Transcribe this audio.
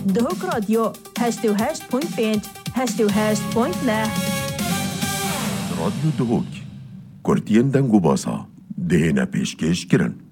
دهوک رادیو 88.5 88.9 رادیو دهوک کورتین دنگو باسا دهنا پیشکش کرن.